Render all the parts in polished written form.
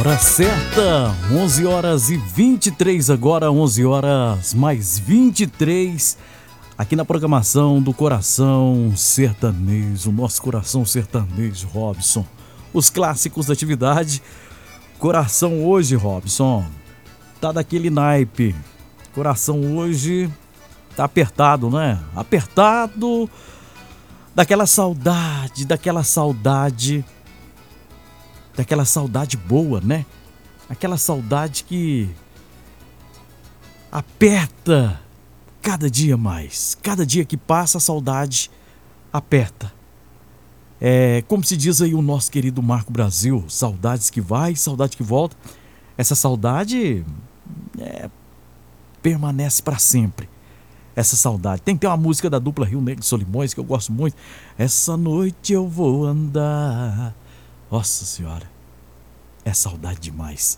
Hora certa, 11 horas e 23 agora, 11 horas mais 23, aqui na programação do Coração Sertanejo, nosso Coração Sertanejo, Robson. Os clássicos da atividade. Coração hoje, Robson, tá daquele naipe. Coração hoje tá apertado, né? Apertado, daquela saudade boa, né? Aquela saudade que aperta cada dia mais. Cada dia que passa, a saudade aperta. Como se diz aí o nosso querido Marco Brasil, saudades que vai, saudade que volta. Essa saudade permanece para sempre. Essa saudade. Tem que ter uma música da dupla Rio Negro e Solimões que eu gosto muito. Essa noite eu vou andar. Nossa Senhora, é saudade demais.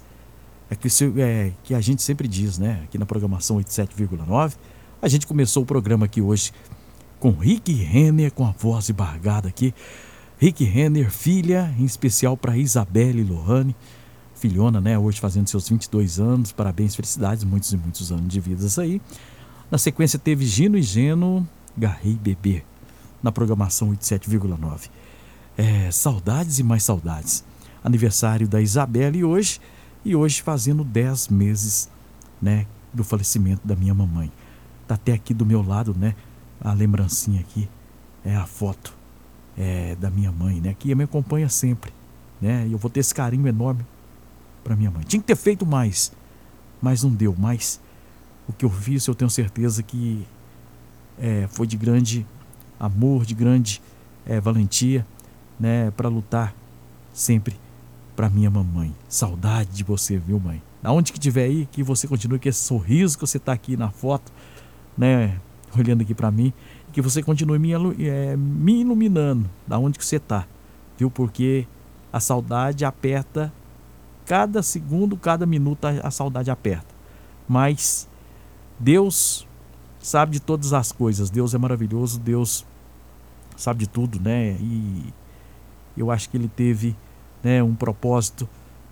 Que a gente sempre diz, né? Aqui na programação 87,9. A gente começou o programa aqui hoje com Rick Renner, com a voz embargada aqui. Rick Renner, filha, em especial para Isabelle Lohane, filhona, né? Hoje fazendo seus 22 anos. Parabéns, felicidades, muitos e muitos anos de vidas aí. Na sequência teve Gino e Geno, Garrei Bebê, na programação 87,9. Saudades e mais saudades. Aniversário da Isabelle hoje, e hoje fazendo 10 meses, né, do falecimento da minha mamãe. Tá até aqui do meu lado, né, a lembrancinha aqui, a foto da minha mãe, né, que me acompanha sempre, né, e eu vou ter esse carinho enorme para minha mãe. Tinha que ter feito mais, mas não deu. Mas o que eu fiz, eu tenho certeza que foi de grande amor, de grande valentia, né, para lutar sempre para minha mamãe. Saudade de você, viu, mãe? Aonde que tiver aí, que você continue com esse sorriso que você tá aqui na foto, né, olhando aqui para mim, e que você continue me iluminando da onde que você tá, viu? Porque a saudade aperta cada segundo, cada minuto, a saudade aperta. Mas Deus sabe de todas as coisas. Deus é maravilhoso, Deus sabe de tudo, né? E eu acho que ele teve, né, um propósito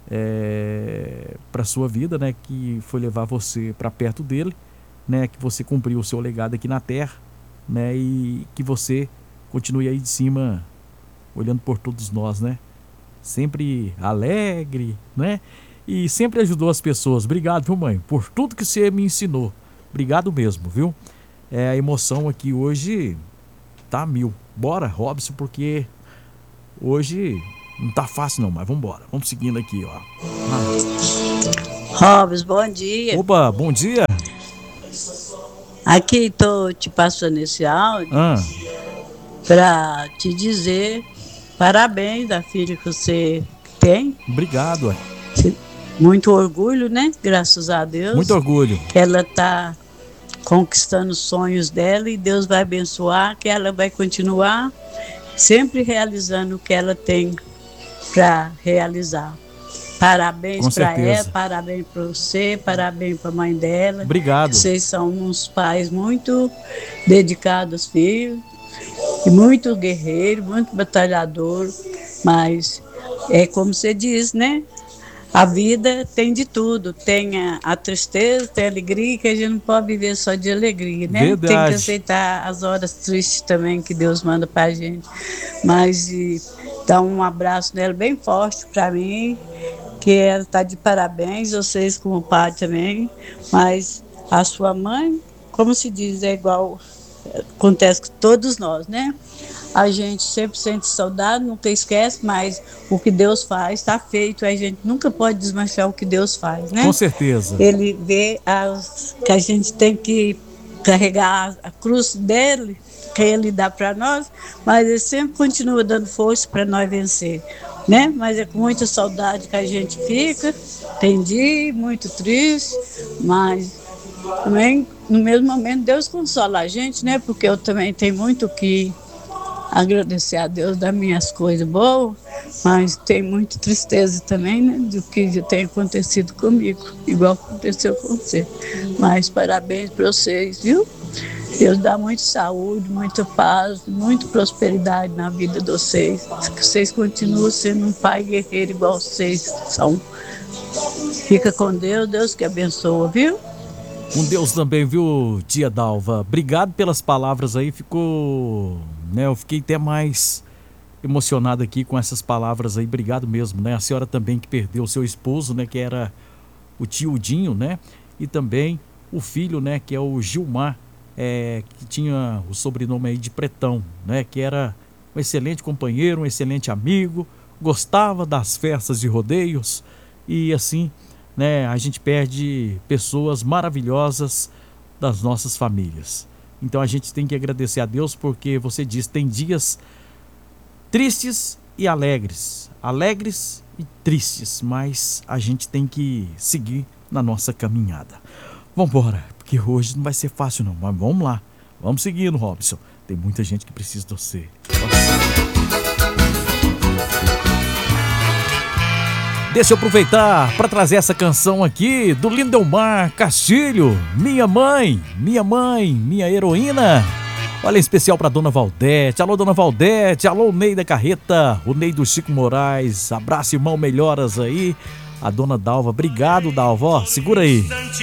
para sua vida, né, que foi levar você para perto dele, né, que você cumpriu o seu legado aqui na terra, né, e que você continue aí de cima olhando por todos nós, né, sempre alegre, né, e sempre ajudou as pessoas. Obrigado, viu, mãe, por tudo que você me ensinou. Obrigado mesmo, viu? A emoção aqui hoje tá mil. Bora, Robson, porque hoje não tá fácil não, mas vambora. Vamos seguindo aqui, ó. Robson, bom dia. Opa, bom dia. Aqui tô te passando esse áudio para te dizer parabéns da filha que você tem. Obrigado. Muito orgulho, né? Graças a Deus. Muito orgulho. Que ela tá conquistando os sonhos dela e Deus vai abençoar, que ela vai continuar sempre realizando o que ela tem para realizar. Parabéns para ela, parabéns para você, parabéns para a mãe dela. Obrigado. Vocês são uns pais muito dedicados aos filhos, e muito guerreiro, muito batalhador, mas é como você diz, né? A vida tem de tudo, tem a tristeza, tem a alegria, que a gente não pode viver só de alegria, né? Verdade. Tem que aceitar as horas tristes também que Deus manda pra gente. Mas dá um abraço nela bem forte pra mim, que ela está de parabéns, vocês como pai também. Mas a sua mãe, como se diz, é igual, acontece com todos nós, né? A gente sempre sente saudade, nunca esquece, mas o que Deus faz está feito. A gente nunca pode desmanchar o que Deus faz, né? Com certeza. Ele vê que a gente tem que carregar a cruz dele, que ele dá para nós, mas ele sempre continua dando força para nós vencer, né? Mas é com muita saudade que a gente fica, tem dia muito triste, mas também no mesmo momento Deus consola a gente, né? Porque eu também tenho muito que agradecer a Deus das minhas coisas boas, mas tem muita tristeza também, né, do que tem acontecido comigo, igual aconteceu com você. Mas parabéns para vocês, viu? Deus dá muita saúde, muita paz, muita prosperidade na vida de vocês. Que vocês continuem sendo um pai guerreiro igual vocês são. Fica com Deus, Deus que abençoa, viu? Com Deus também, viu, tia Dalva? Obrigado pelas palavras aí, ficou, né, eu fiquei até mais emocionado aqui com essas palavras aí, obrigado mesmo, né? A senhora também que perdeu o seu esposo, né, que era o tio Dinho, né? E também o filho, né, que é o Gilmar, que tinha o sobrenome aí de Pretão, né? Que era um excelente companheiro, um excelente amigo, gostava das festas de rodeios e assim, né, a gente perde pessoas maravilhosas das nossas famílias. Então a gente tem que agradecer a Deus porque você diz, tem dias tristes e alegres, alegres e tristes, mas a gente tem que seguir na nossa caminhada. Vamos embora, porque hoje não vai ser fácil não, mas vamos lá, vamos seguindo, Robson. Tem muita gente que precisa de você. Deixa eu aproveitar para trazer essa canção aqui do Lindomar Castilho, minha mãe, minha heroína. Olha, em especial para Dona Valdete. Alô, Dona Valdete. Alô, Ney da Carreta. O Ney do Chico Moraes. Abraço, irmão, melhoras aí. A Dona Dalva. Obrigado, Dalva. Ó, segura aí.